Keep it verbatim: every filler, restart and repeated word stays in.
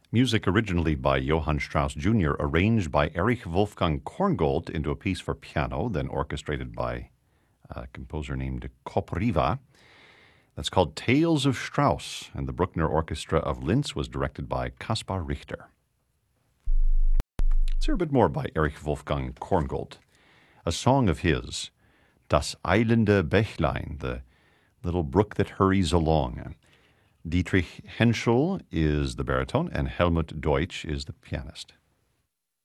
Music originally by Johann Strauss Junior, arranged by Erich Wolfgang Korngold into a piece for piano, then orchestrated by a composer named Kopriva. That's called Tales of Strauss, and the Bruckner Orchestra of Linz was directed by Kaspar Richter. Let's hear a bit more by Erich Wolfgang Korngold. A song of his, Das eilende Bächlein, the little brook that hurries along. Dietrich Henschel is the baritone, and Helmut Deutsch is the pianist.